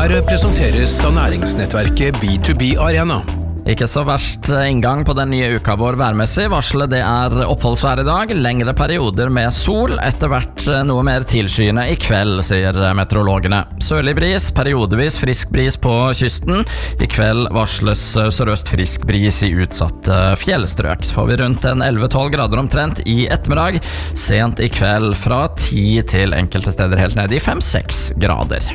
Her presenteres av næringsnettverket B2B Arena. Ikke så verst inngang på den nye uka vår værmessig. Varselet det oppholdsvær I dag, lengre perioder med sol, etter hvert noe mer tilskyende I kveld, sier meteorologene. Sørlig bris, periodevis frisk bris på kysten. I kveld varsles sørøst frisk bris I utsatte fjellstrøk. Så får vi rundt en 11-12 grader omtrent I ettermiddag, sent I kveld fra 10 til enkelte steder helt ned I 5-6 grader.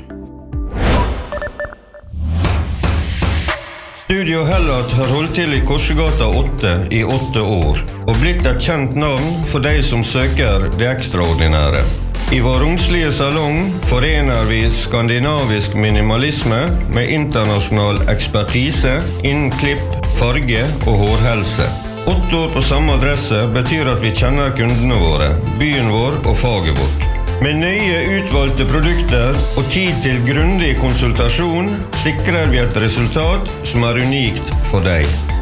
Studio Hellat har holdt til I Korsegata 8 I 8 år, og blitt et kjent navn for de som søker det ekstraordinære. I vår romslige salong forener vi skandinavisk minimalisme med internasjonal ekspertise innen klipp, farge og hårhelse. 8 år på samme adresse betyr at vi kjenner kundene våre, byen vår og faget vårt. Med nøye utvalgte produkter og tid til grundig konsultasjon sikrer vi et resultat som unikt for deg.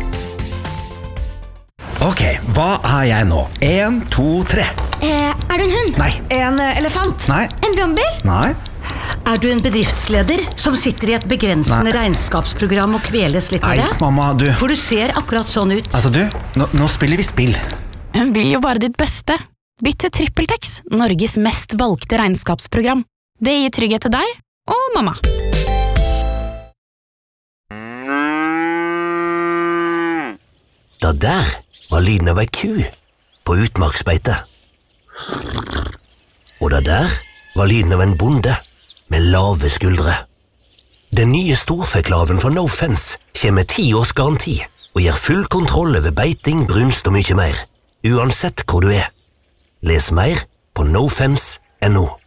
Ok, hva jeg nå? 1, 2, 3. Du en hund? Nei. En elefant? Nei. En brannbil? Nei. Du en bedriftsleder som sitter I et begrensende regnskapsprogram og kveles litt av det? Nei, mamma, du. For du ser akkurat sånn ut. Altså du, nå spiller vi spill. Hun vil jo bare ditt beste. Bytt til TrippelTex, Norges mest valgte regnskapsprogram. Det gir trygghet til deg og mamma. Det der var lyden av ei ku på utmarksbeite. Og det der var lyden av en bonde med lave skuldre. Den nye storfeklaven for No Fence kommer med 10 års garanti og gir full kontroll over beiting, brunst og mye mer, uansett hvor du Les mer på nofence.no.